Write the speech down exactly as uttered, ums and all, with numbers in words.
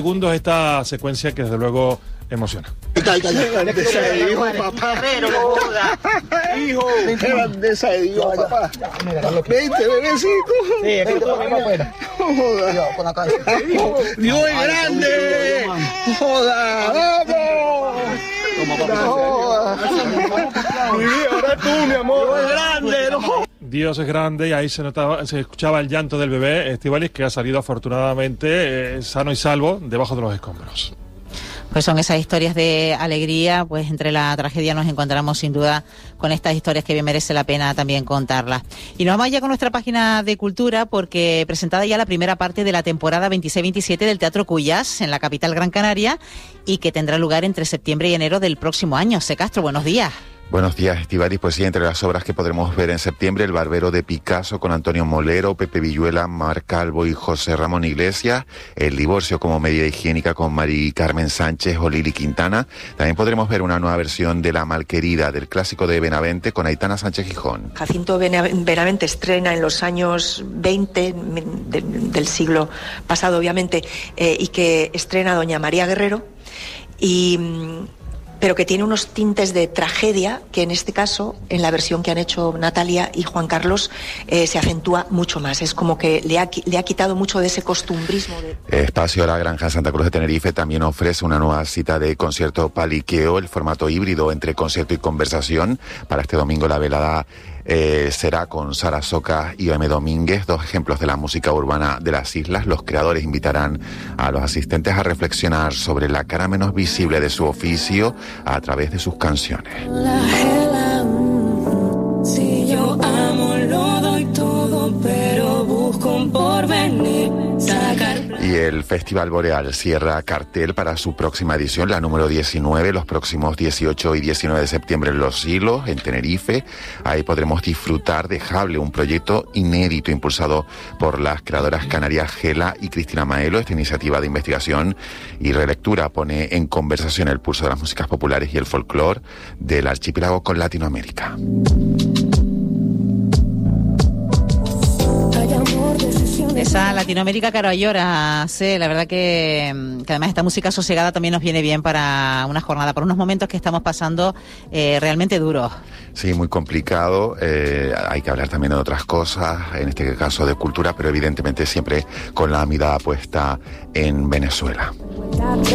Segundos esta secuencia que desde luego emociona. Grandeza de Dios, papá. Hijo, qué grandeza de Dios, papá. Vente, bebecito. Sí, aquí todo mismo afuera. Dios es grande. Joda, vamos. Mi vida, ahora tú, mi amor. Dios es grande, no. Dios es grande, y ahí se notaba, se escuchaba el llanto del bebé Estíbaliz, que ha salido afortunadamente eh, sano y salvo debajo de los escombros. Pues son esas historias de alegría, pues entre la tragedia nos encontramos sin duda con estas historias que bien merece la pena también contarlas. Y nos vamos ya con nuestra página de cultura, porque presentada ya la primera parte de la temporada veintiséis veintisiete del Teatro Cuyas en la capital Gran Canaria, y que tendrá lugar entre septiembre y enero del próximo año. C. Castro, buenos días. Buenos días, Estíbaliz. Pues sí, entre las obras que podremos ver en septiembre, El Barbero de Picasso con Antonio Molero, Pepe Villuela, Marc Calvo y José Ramón Iglesias, El Divorcio como medida higiénica con Mari Carmen Sánchez o Lili Quintana. También podremos ver una nueva versión de La Malquerida, del clásico de Benavente, con Aitana Sánchez Gijón. Jacinto Benavente estrena en los años veinte de, del siglo pasado, obviamente, eh, y que estrena Doña María Guerrero, y... pero que tiene unos tintes de tragedia que en este caso, en la versión que han hecho Natalia y Juan Carlos, eh, se acentúa mucho más. Es como que le ha, le ha quitado mucho de ese costumbrismo. De... Espacio La Granja Santa Cruz de Tenerife también ofrece una nueva cita de concierto paliqueo, el formato híbrido entre concierto y conversación. Para este domingo la velada Eh, será con Sara Soca y O M Domínguez, dos ejemplos de la música urbana de las islas. Los creadores invitarán a los asistentes a reflexionar sobre la cara menos visible de su oficio a través de sus canciones. Si yo amo lo doy todo, pero busco un porvenir, sacar... Y el Festival Boreal cierra cartel para su próxima edición, la número diecinueve, los próximos dieciocho y diecinueve de septiembre en Los Hilos, en Tenerife. Ahí podremos disfrutar de Jable, un proyecto inédito impulsado por las creadoras canarias Gela y Cristina Maelo. Esta iniciativa de investigación y relectura pone en conversación el pulso de las músicas populares y el folclore del archipiélago con Latinoamérica. Esa Latinoamérica caro llora, sí, la verdad que, que además esta música sosegada también nos viene bien para una jornada, por unos momentos que estamos pasando eh, realmente duros. Sí, muy complicado, eh, hay que hablar también de otras cosas, en este caso de cultura, pero evidentemente siempre con la mirada puesta en Venezuela.